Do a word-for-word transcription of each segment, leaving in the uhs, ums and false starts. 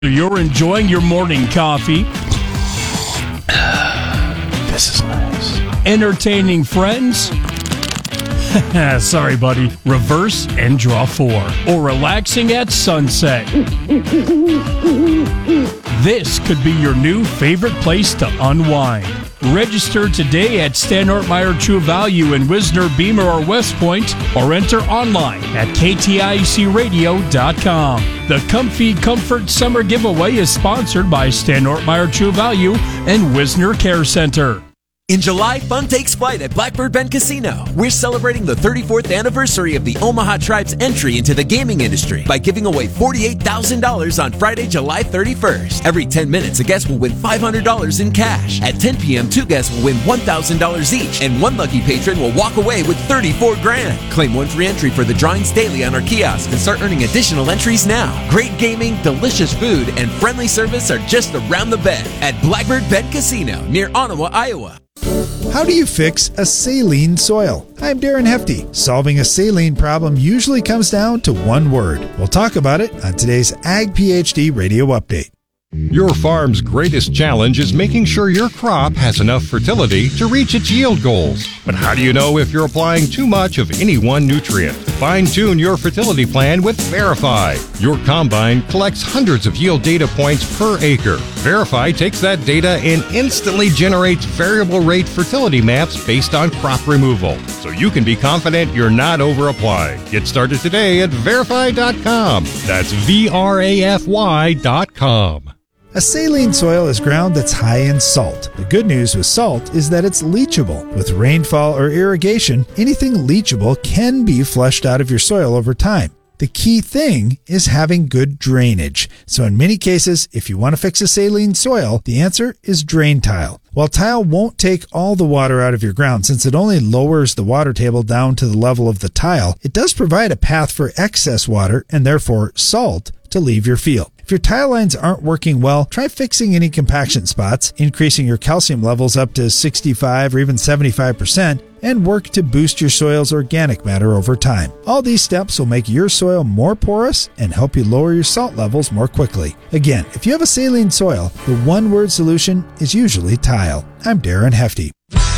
You're enjoying your morning coffee. This is nice. Entertaining friends. Sorry, buddy. Reverse and draw four. Or relaxing at sunset. This could be your new favorite place to unwind. Register today at Stanhart-Meyer True Value in Wisner, Beamer, or West Point, or enter online at K T I C radio dot com. The Comfy Comfort Summer Giveaway is sponsored by Stanhart-Meyer True Value and Wisner Care Center. In July, fun takes flight at Blackbird Bend Casino. We're celebrating the thirty-fourth anniversary of the Omaha Tribe's entry into the gaming industry by giving away forty-eight thousand dollars on Friday, July thirty-first. Every ten minutes, a guest will win five hundred dollars in cash. At ten p.m., two guests will win one thousand dollars each, and one lucky patron will walk away with thirty-four grand. Claim one free entry for the drawings daily on our kiosk and start earning additional entries now. Great gaming, delicious food, and friendly service are just around the bend at Blackbird Bend Casino near Ottawa, Iowa. How do you fix a saline soil? I'm Darren Hefty. Solving a saline problem usually comes down to one word. We'll talk about it on today's Ag PhD Radio Update. Your farm's greatest challenge is making sure your crop has enough fertility to reach its yield goals. But how do you know if you're applying too much of any one nutrient? Fine-tune your fertility plan with Verify. Your combine collects hundreds of yield data points per acre. Verify takes that data and instantly generates variable rate fertility maps based on crop removal, so you can be confident you're not over-applying. Get started today at verify dot com. That's V R A F Y dot com. A saline soil is ground that's high in salt. The good news with salt is that it's leachable. With rainfall or irrigation, anything leachable can be flushed out of your soil over time. The key thing is having good drainage. So in many cases, if you want to fix a saline soil, the answer is drain tile. While tile won't take all the water out of your ground, since it only lowers the water table down to the level of the tile, it does provide a path for excess water and therefore salt to leave your field. If your tile lines aren't working well, try fixing any compaction spots, increasing your calcium levels up to sixty-five or even seventy-five percent, and work to boost your soil's organic matter over time. All these steps will make your soil more porous and help you lower your salt levels more quickly. Again, if you have a saline soil, the one-word solution is usually tile. I'm Darren Hefty.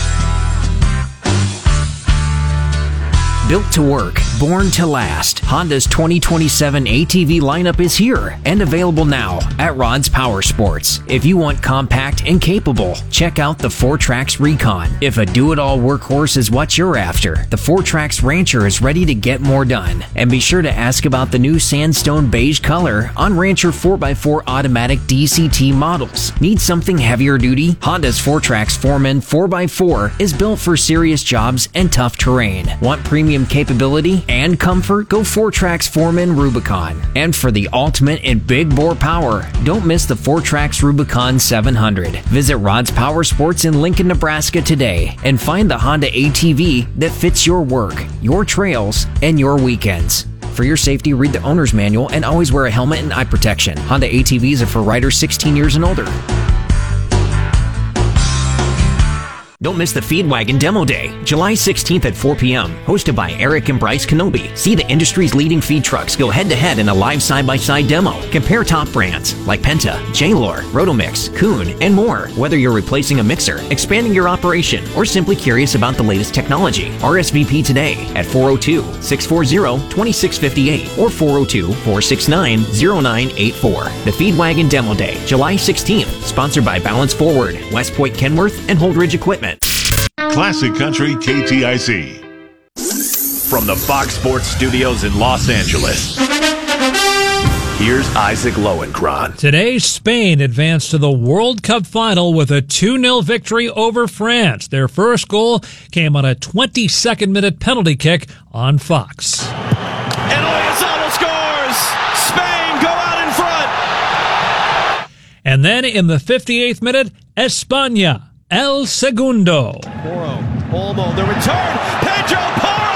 Built to work, born to last, Honda's twenty twenty-seven A T V lineup is here and available now at Rod's Power Sports. If you want compact and capable, check out the four Trax Recon. If a do-it-all workhorse is what you're after, the four Trax Rancher is ready to get more done. And be sure to ask about the new sandstone beige color on Rancher four by four automatic D C T models. Need something heavier duty? Honda's four Trax Foreman four by four is built for serious jobs and tough terrain. Want premium capability and comfort? Go four Trax Foreman Rubicon. And for the ultimate in big bore power, don't miss the four Trax Rubicon seven hundred. Visit Rod's Power Sports in Lincoln, Nebraska today and find the Honda A T V that fits your work, your trails, and your weekends. For your safety, read the owner's manual and always wear a helmet and eye protection. Honda A T Vs are for riders sixteen years and older. Don't miss the Feed Wagon Demo Day, July sixteenth at four p.m., hosted by Eric and Bryce Kenobi. See the industry's leading feed trucks go head-to-head in a live side-by-side demo. Compare top brands like Penta, J-Lore, Rotomix, Kuhn, and more. Whether you're replacing a mixer, expanding your operation, or simply curious about the latest technology, R S V P today at four oh two, six four zero, two six five eight or four oh two, four six nine, zero nine eight four. The Feed Wagon Demo Day, July sixteenth, sponsored by Balance Forward, West Point Kenworth, and Holdridge Equipment. Classic Country K T I C. From the Fox Sports Studios in Los Angeles, here's Isaac Lowenkron. Today, Spain advanced to the World Cup final with a two nil victory over France. Their first goal came on a twenty-second minute penalty kick on Fox. And Oyazabal scores! Spain go out in front! And then in the fifty-eighth minute, España. El Segundo. Porro, Olmo, the return, Pedro Porro!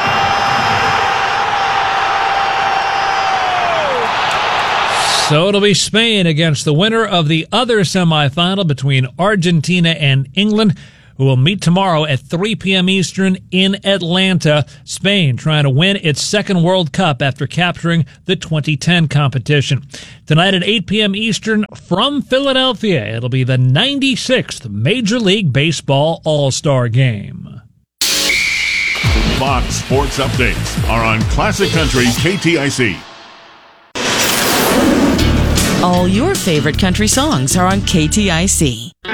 So it'll be Spain against the winner of the other semifinal between Argentina and England. who will meet tomorrow at three p.m. Eastern in Atlanta. Spain trying to win its second World Cup after capturing the twenty ten competition. Tonight at eight p.m. Eastern from Philadelphia, it'll be the ninety-sixth Major League Baseball All-Star Game. Fox Sports Updates are on Classic Country K T I C. All your favorite country songs are on K T I C.